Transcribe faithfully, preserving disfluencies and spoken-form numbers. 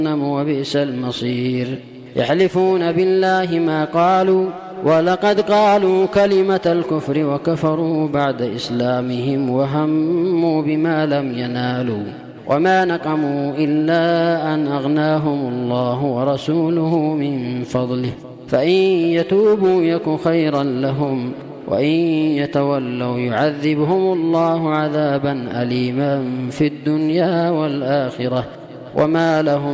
وبئس المصير. يحلفون بالله ما قالوا ولقد قالوا كلمة الكفر وكفروا بعد إسلامهم وهموا بما لم ينالوا وما نقموا إلا أن أغناهم الله ورسوله من فضله فإن يتوبوا يك خيرا لهم وإن يتولوا يعذبهم الله عذابا أليما في الدنيا والآخرة وما لهم